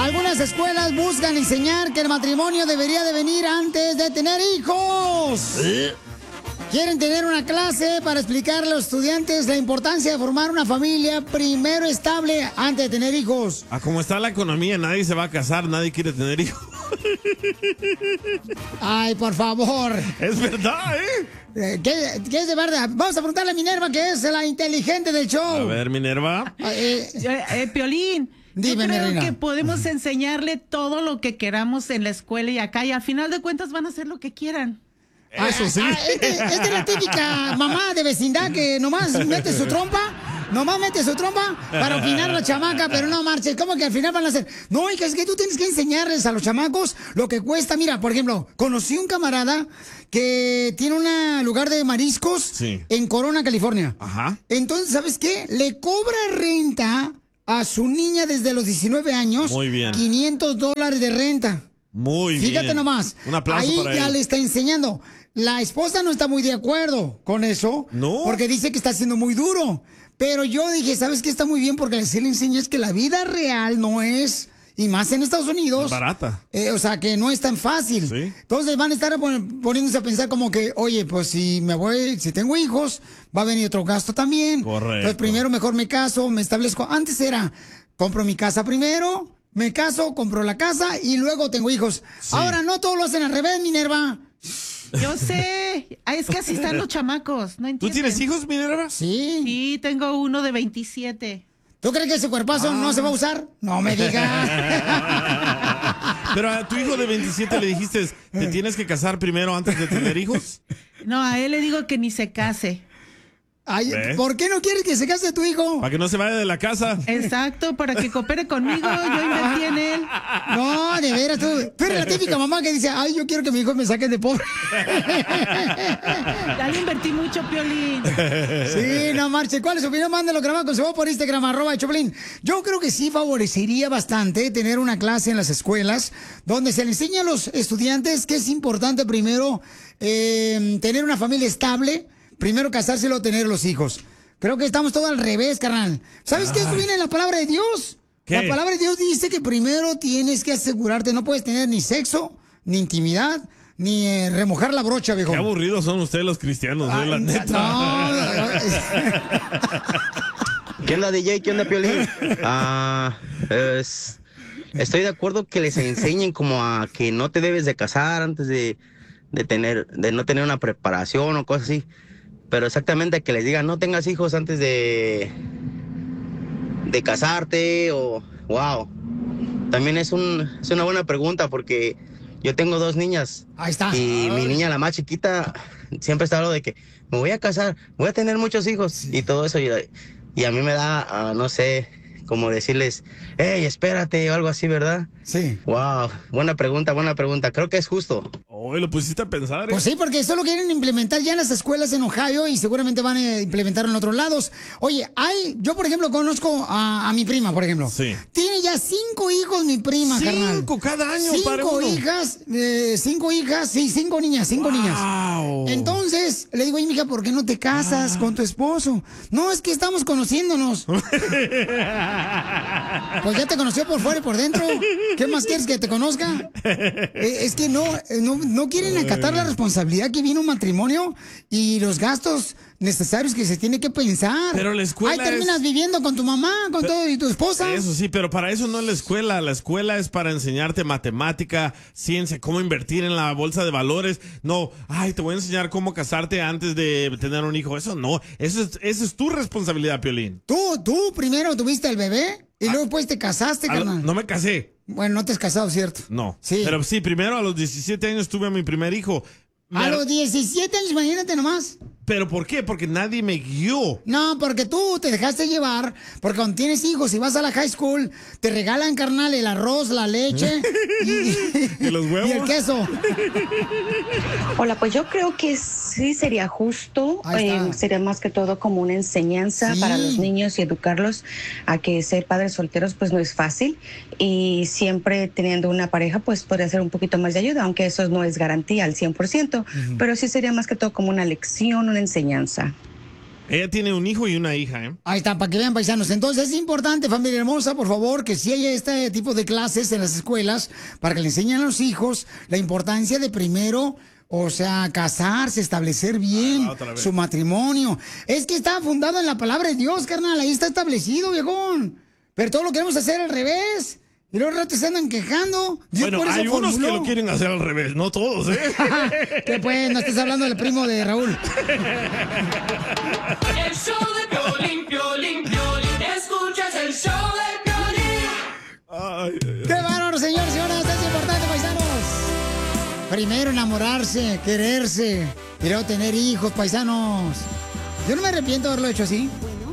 Algunas escuelas buscan enseñar que el matrimonio debería de venir antes de tener hijos. Quieren tener una clase para explicar a los estudiantes la importancia de formar una familia primero estable antes de tener hijos. A como está la economía, nadie se va a casar, nadie quiere tener hijos. Ay, por favor. Es verdad, ¿eh? ¿Qué es de verdad? Vamos a preguntarle a Minerva, que es la inteligente del show. A ver, Minerva. Piolín. Dime, yo creo mi reina. que podemos enseñarle todo lo que queramos en la escuela y acá, y al final de cuentas van a hacer lo que quieran. Eso sí. Esta es la típica mamá de vecindad que nomás mete su trompa para opinar a la chamaca, pero no marches. ¿Cómo que al final van a hacer? No, hija, es que tú tienes que enseñarles a los chamacos lo que cuesta. Mira, por ejemplo, conocí un camarada que tiene un lugar de mariscos en Corona, California. Ajá. Entonces, ¿sabes qué? Le cobra renta a su niña desde los 19 años. Muy bien. $500 de renta. Muy bien. Fíjate nomás. Un aplauso ahí para ya él. le está enseñando. La esposa no está muy de acuerdo con eso. No. Porque dice que está siendo muy duro. Pero yo dije, ¿sabes qué? Está muy bien porque así le enseñas que la vida real no es, y más en Estados Unidos. Es barata. O sea, que no es tan fácil. Sí. Entonces van a estar poniéndose a pensar como que, oye, pues si tengo hijos, va a venir otro gasto también. Correcto. Entonces primero mejor me caso, me establezco. Antes era, compro mi casa primero, me caso, compro la casa y luego tengo hijos. Sí. Ahora no todos lo hacen al revés, Minerva. Yo sé, es que así están los chamacos, no entienden. ¿Tú tienes hijos, Minerva? Sí. Sí, tengo uno de 27. ¿Tú crees que ese cuerpazo no se va a usar? No me digas. Pero a tu hijo de 27 le dijiste, ¿te tienes que casar primero antes de tener hijos? No, a él le digo que ni se case. Ay, ¿Ves? ¿por qué no quieres que se case tu hijo? Para que no se vaya de la casa. Exacto, para que coopere conmigo, yo invertí en él. No, de veras, tú eres la típica mamá que dice, ay, yo quiero que mi hijo me saque de pobre. Ya le invertí mucho, Piolín. Sí, no marche. ¿Cuál es su opinión? Mándalo grabado con su voz por Instagram, @Choplin. Yo creo que sí favorecería bastante tener una clase en las escuelas donde se le enseña a los estudiantes que es importante primero tener una familia estable, primero casarse y luego tener los hijos. Creo que estamos todos al revés, carnal. ¿Sabes qué? Esto viene en la palabra de Dios. ¿Qué? La palabra de Dios dice que primero tienes que asegurarte, no puedes tener ni sexo, ni intimidad, ni remojar la brocha, viejo. Qué aburridos son ustedes los cristianos, la neta. ¿Qué onda, DJ? ¿Qué onda, Piolín? Estoy de acuerdo que les enseñen como a que no te debes de casar antes de no tener una preparación o cosas así. Pero exactamente que les digan, no tengas hijos antes de casarte o... Wow. También es una buena pregunta porque yo tengo 2 niñas. Ahí está. Y mi niña, la más chiquita, siempre está hablando de que me voy a casar, voy a tener muchos hijos y todo eso. Y a mí me da, no sé, como decirles, hey, espérate o algo así, ¿verdad? Sí. Wow, buena pregunta. Creo que es justo. Hoy lo pusiste a pensar, ¿eh? Pues sí, porque eso lo quieren implementar ya en las escuelas en Ohio y seguramente van a implementarlo en otros lados. Oye, yo por ejemplo conozco a mi prima, por ejemplo. Sí. Tiene ya 5 hijos mi prima, carnal. 5 cada año 5 para uno. hijas, 5 hijas, sí, 5 niñas, 5 niñas. Entonces, le digo, oye, mija, ¿por qué no te casas con tu esposo? No, es que estamos conociéndonos. Pues ya te conoció por fuera y por dentro. ¿Qué más quieres que te conozca? Es que no quieren acatar la responsabilidad que viene un matrimonio y los gastos necesarios que se tiene que pensar. Pero la escuela ahí terminas viviendo con tu mamá, con todo y tu esposa. Eso sí, pero para eso no es la escuela. La escuela es para enseñarte matemática, ciencia, cómo invertir en la bolsa de valores. No, te voy a enseñar cómo casarte antes de tener un hijo. Eso no, eso es tu responsabilidad, Piolín. Tú primero tuviste el bebé y luego después te casaste, carnal. No me casé. Bueno, no te has casado, ¿cierto? No. Sí. Pero sí, primero a los 17 años tuve a mi primer hijo. A los 17 años, imagínate nomás. ¿Pero por qué? Porque nadie me guió. No, porque tú te dejaste llevar, porque cuando tienes hijos y vas a la high school, te regalan, carnal, el arroz, la leche ¿Y los huevos? y el queso. Hola, pues yo creo que sí sería justo, sería más que todo como una enseñanza para los niños y educarlos a que ser padres solteros pues no es fácil y siempre teniendo una pareja pues podría ser un poquito más de ayuda, aunque eso no es garantía al 100%, pero sí sería más que todo como una lección, una enseñanza. Ella tiene un hijo y una hija, ¿eh? Ahí está, para que vean, paisanos. Entonces es importante, familia hermosa, por favor, que si haya este tipo de clases en las escuelas para que le enseñen a los hijos la importancia de primero, o sea, casarse, establecer bien su matrimonio. Es que está fundado en la palabra de Dios, carnal. Ahí está establecido, viejón. Pero todo lo queremos hacer al revés. Y los ratos se andan quejando. Dios, bueno, hay unos que lo quieren hacer al revés, no todos, ¿eh? Que pues, no estés hablando del primo de Raúl. El show de Piolín, Piolín, Piolín. Escuchas el show de Piolín. ¡Qué bárbaro, señores, señoras! Es importante, paisanos. Primero enamorarse, quererse, y luego tener hijos, paisanos. Yo no me arrepiento de haberlo hecho así.